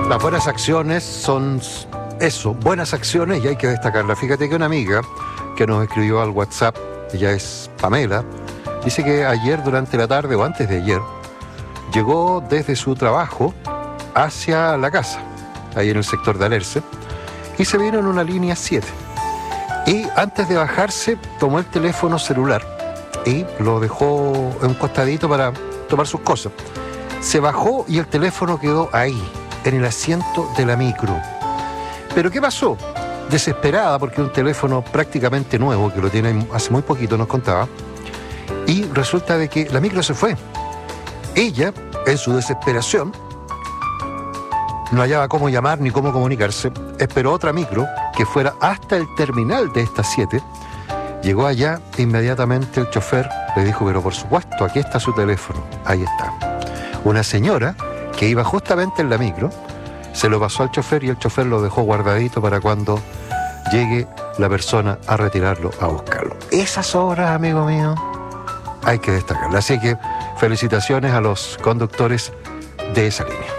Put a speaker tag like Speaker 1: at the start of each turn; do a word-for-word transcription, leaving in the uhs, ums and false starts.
Speaker 1: Las buenas acciones son eso, buenas acciones, y hay que destacarlas. Fíjate que una amiga que nos escribió al WhatsApp, ella es Pamela, dice que ayer durante la tarde o antes de ayer llegó desde su trabajo hacia la casa, ahí en el sector de Alerce, y se vino en una línea siete. Y antes de bajarse tomó el teléfono celular y lo dejó en un costadito para tomar sus cosas. Se bajó y el teléfono quedó ahí, en el asiento de la micro. ¿Pero qué pasó? Desesperada, porque un teléfono prácticamente nuevo, que lo tiene hace muy poquito, nos contaba, y resulta de que la micro se fue. Ella, en su desesperación, no hallaba cómo llamar ni cómo comunicarse, esperó otra micro que fuera hasta el terminal de esta siete. Llegó allá, inmediatamente el chofer le dijo, pero por supuesto, aquí está su teléfono, ahí está. Una señora que iba justamente en la micro, se lo pasó al chofer y el chofer lo dejó guardadito para cuando llegue la persona a retirarlo, a buscarlo. Esas obras, amigo mío, hay que destacarlas. Así que felicitaciones a los conductores de esa línea.